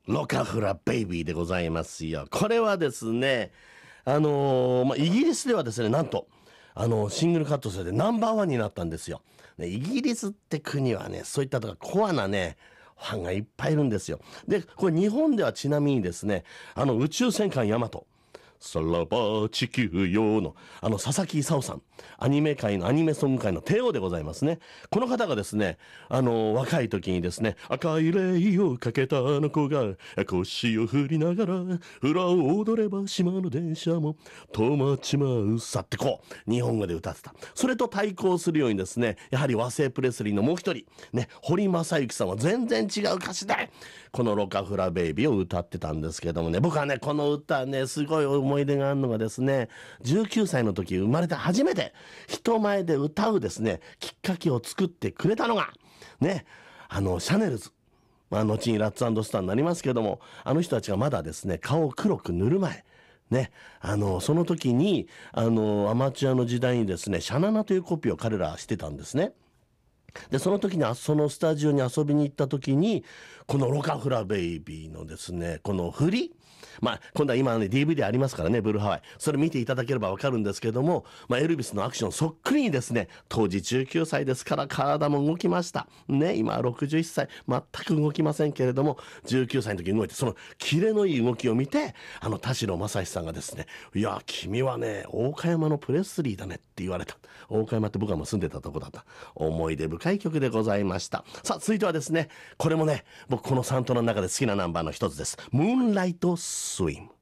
ロカフラベイビーでございますよ。これはですね、イギリスではですね、なんと、シングルカットされてナンバーワンになったんですよ。ね、イギリスって国はね、そういったとかコアなね、ファンがいっぱいいるんですよ。で、これ日本ではちなみにですね、宇宙戦艦ヤマト。さらば地球よの、佐々木勲さん。アニメソング界の帝王でございますね。この方がですね、若い時にですね、赤いレイをかけたあの子が、腰を振りながら、裏を踊れば島の電車も止まっちまうさってこう、日本語で歌ってた。それと対抗するようにですね、やはり和製プレスリーのもう一人、ね、堀正幸さんは全然違う歌詞で、このロカフラベイビーを歌ってたんですけどもね、僕はね、この歌ね、すごい思い出があるのがですね、19歳の時生まれて初めて人前で歌うですね、きっかけを作ってくれたのが、ね、シャネルズ。後にラッツ&スターになりますけども、あの人たちがまだですね、顔を黒く塗る前、ね、その時に、アマチュアの時代にですね、シャナナというコピーを彼らしてたんですね。で、その時に、そのスタジオに遊びに行った時に、このロカフラベイビーのですね、この振り、今度は今ね、DVD ありますからね、ブルーハワイ。それ見ていただければわかるんですけども、エルビスのアクションそっくりにですね、当時19歳ですから体も動きました。ね、今61歳、全く動きませんけれども、19歳の時に動いて、そのキレのいい動きを見て、田代正史さんがですね、いや、君はね、大岡山のプレスリーだねって言われた。大岡山って僕はもう住んでたとこだった。思い出深い曲でございました。さあ、続いてはですね、これもね、僕このサントラの中で好きなナンバーの一つです。ムーンライトスイム。